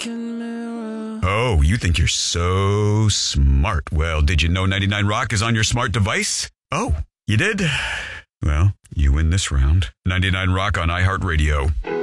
Oh, you think you're so smart. Well, did you know 99 Rock is on your smart device? Oh, you did? Well, you win this round. 99 Rock on iHeartRadio.